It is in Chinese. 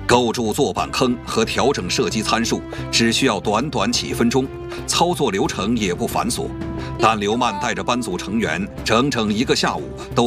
构筑坐板坑和调整射击参数只需要短短几分钟，操作流程也不繁琐。但刘曼带着班组成员整整1个下午都